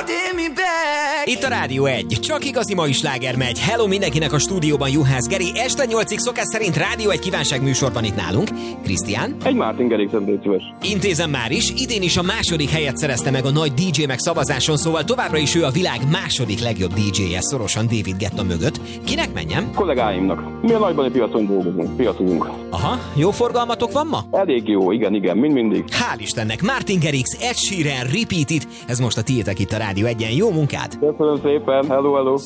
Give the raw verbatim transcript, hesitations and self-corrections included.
Itt a Rádió egy, csak igazi mai sláger megy. Hello mindenkinek a stúdióban, Juhász Geri. Este nyolcig szokás szerint Rádió egy kívánság műsorban itt nálunk. Krisztián? Egy Martin Garrix, légy szíves. Intézem már is, idén is a második helyet szerezte meg a nagy dé dzsé meg szavazáson, szóval továbbra is ő a világ második legjobb dé dzséje, szorosan David Guetta mögött. Kinek menjem? Kollégáimnak. Mi a nagybani piacon dolgozunk, piacozunk. Aha, jó forgalmatok van ma? Elég jó, igen, igen, mind mindig. Hál' Istennek, Martin Garrix, Ed Sheeran, Repeat It, ez most a tiétek itt a Rádió egyen. Jó munkát! Köszönöm szépen, hello, hello!